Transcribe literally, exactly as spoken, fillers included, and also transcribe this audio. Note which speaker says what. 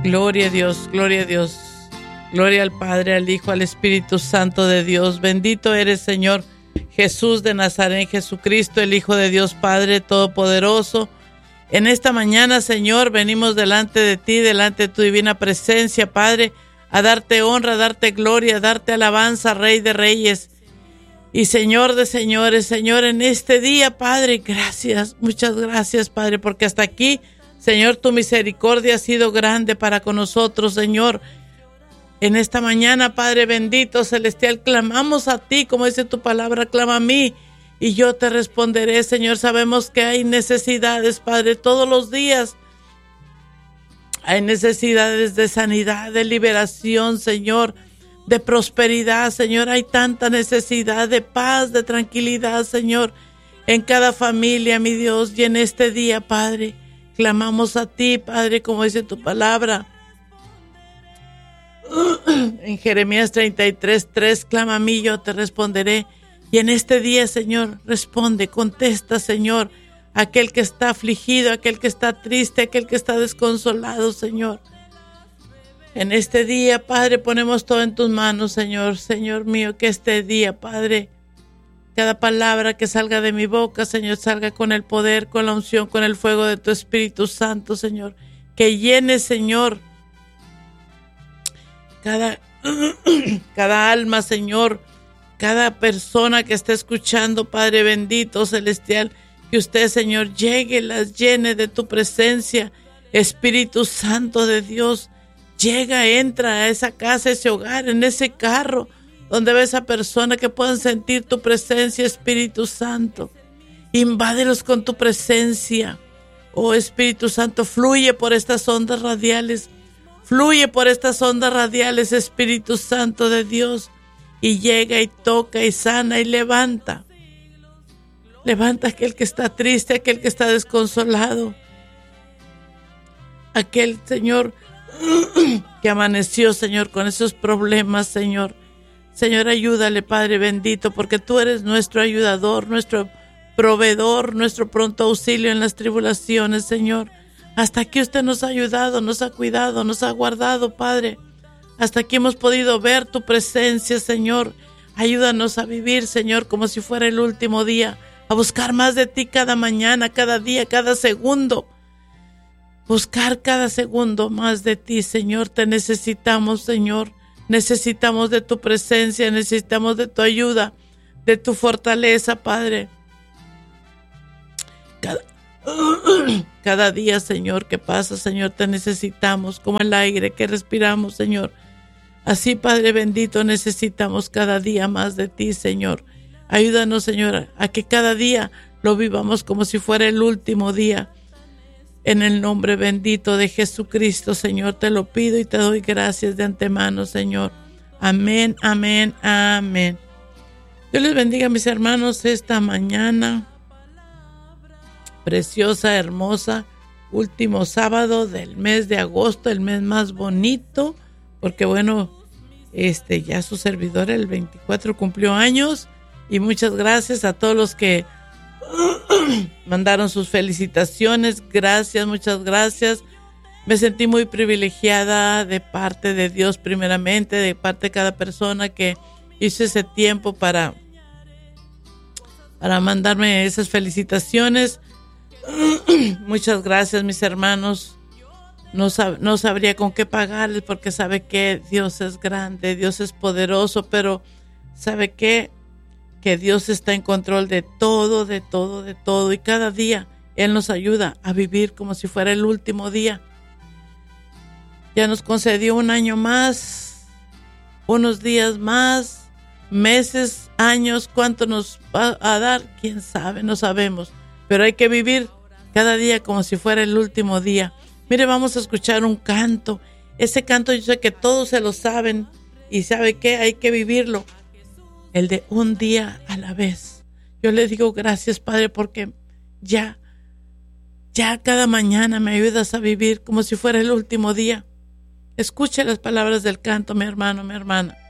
Speaker 1: Gloria a Dios, gloria a Dios. Gloria al Padre, al Hijo, al Espíritu Santo de Dios. Bendito eres, Señor Jesús de Nazaret, Jesucristo, el Hijo de Dios Padre Todopoderoso. En esta mañana, Señor, venimos delante de ti, delante de tu divina presencia, Padre, a darte honra, a darte gloria, a darte alabanza, Rey de Reyes y Señor de Señores. Señor, en este día, Padre, gracias, muchas gracias, Padre, porque hasta aquí, Señor, tu misericordia ha sido grande para con nosotros, Señor. En esta mañana, Padre bendito, celestial, clamamos a ti, como dice tu palabra, clama a mí y yo te responderé, Señor. Sabemos que hay necesidades, Padre, todos los días. Hay necesidades de sanidad, de liberación, Señor, de prosperidad, Señor. Hay tanta necesidad de paz, de tranquilidad, Señor, en cada familia, mi Dios. Y en este día, Padre, clamamos a ti, Padre, como dice tu palabra. En Jeremías treinta y tres, tres, clama a mí, yo te responderé. Y en este día, Señor, responde, contesta, Señor, aquel que está afligido, aquel que está triste, aquel que está desconsolado, Señor. En este día, Padre, ponemos todo en tus manos, Señor. Señor mío, que este día, Padre, cada palabra que salga de mi boca, Señor, salga con el poder, con la unción, con el fuego de tu Espíritu Santo, Señor. Que llene, Señor, cada, cada alma, Señor, cada persona que esté escuchando, Padre bendito, celestial, que usted, Señor, llegue, las llene de tu presencia. Espíritu Santo de Dios, llega, entra a esa casa, ese hogar, en ese carro, donde ve esa persona, que puedan sentir tu presencia, Espíritu Santo. Invádelos con tu presencia. Oh Espíritu Santo, fluye por estas ondas radiales. Fluye por estas ondas radiales, Espíritu Santo de Dios, y llega y toca y sana y levanta. Levanta a aquel que está triste, a aquel que está desconsolado. Aquel, Señor, que amaneció, Señor, con esos problemas, Señor. Señor, ayúdale, Padre bendito, porque tú eres nuestro ayudador, nuestro proveedor, nuestro pronto auxilio en las tribulaciones, Señor. Hasta aquí usted nos ha ayudado, nos ha cuidado, nos ha guardado, Padre. Hasta aquí hemos podido ver tu presencia, Señor. Ayúdanos a vivir, Señor, como si fuera el último día. A buscar más de ti cada mañana, cada día, cada segundo. Buscar cada segundo más de ti, Señor. Te necesitamos, Señor. Necesitamos de tu presencia, necesitamos de tu ayuda, de tu fortaleza, Padre. Cada... Cada día, Señor, que pasa, Señor, te necesitamos como el aire que respiramos, Señor. Así, Padre bendito, necesitamos cada día más de ti, Señor. Ayúdanos, Señor, a que cada día lo vivamos como si fuera el último día. En el nombre bendito de Jesucristo, Señor, te lo pido y te doy gracias de antemano, Señor. Amén, amén, amén. Dios les bendiga, mis hermanos, esta mañana preciosa, hermosa, último sábado del mes de agosto, el mes más bonito, porque bueno, este ya su servidor el veinticuatro cumplió años, y muchas gracias a todos los que mandaron sus felicitaciones. Gracias, muchas gracias. Me sentí muy privilegiada de parte de Dios primeramente, de parte de cada persona que hizo ese tiempo para, para mandarme esas felicitaciones. Muchas gracias, mis hermanos. No, sab- no sabría con qué pagarles, porque sabe que Dios es grande, Dios es poderoso, pero sabe que que Dios está en control de todo, de todo, de todo, y cada día Él nos ayuda a vivir como si fuera el último día. Ya nos concedió un año más, unos días más, meses, años. ¿Cuánto nos va a dar? Quién sabe, no sabemos, pero hay que vivir cada día como si fuera el último día. Mire, vamos a escuchar un canto. Ese canto yo sé que todos se lo saben, y ¿sabe qué? Hay que vivirlo. El de un día a la vez. Yo le digo gracias, Padre, porque ya, ya cada mañana me ayudas a vivir como si fuera el último día. Escuche las palabras del canto, mi hermano, mi hermana.